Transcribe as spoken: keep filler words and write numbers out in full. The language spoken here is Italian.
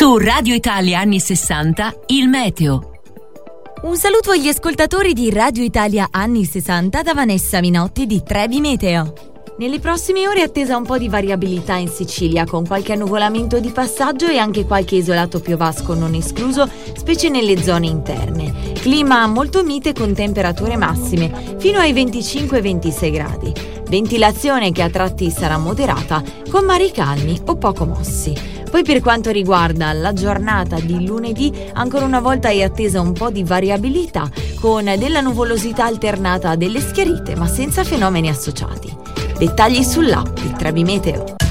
Su Radio Italia anni sessanta, il meteo. Un saluto agli ascoltatori di Radio Italia anni sessanta da Vanessa Minotti di Trebi Meteo. Nelle prossime ore è attesa un po' di variabilità in Sicilia, con qualche annuvolamento di passaggio e anche qualche isolato piovasco non escluso, specie nelle zone interne. Clima molto mite con temperature massime fino ai venticinque ventisei gradi. Ventilazione che a tratti sarà moderata, con mari calmi o poco mossi. Poi per quanto riguarda la giornata di lunedì, ancora una volta è attesa un po' di variabilità, con della nuvolosità alternata a delle schiarite, ma senza fenomeni associati. Dettagli sull'app di Trebi Meteo.